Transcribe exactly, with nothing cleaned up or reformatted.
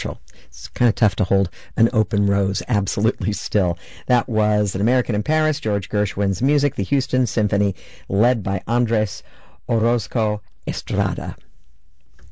natural. It's kind of tough to hold an open rose absolutely still. That was An American in Paris, George Gershwin's music, the Houston Symphony, led by Andres Orozco Estrada.